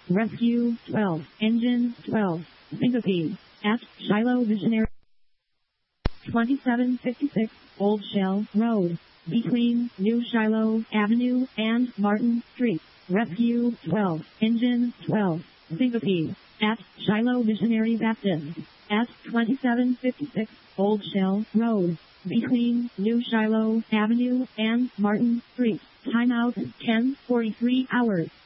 Rescue 12, Engine 12, Syncope, at Shiloh Visionary. 2756 Old Shell Road, between New Shiloh Avenue and Martin Street. Rescue 12, Engine 12, Syncope, at Shiloh Visionary Baptist, at 2756 Old Shell Road, between New Shiloh Avenue and Martin Street. Timeout 10:43 hours.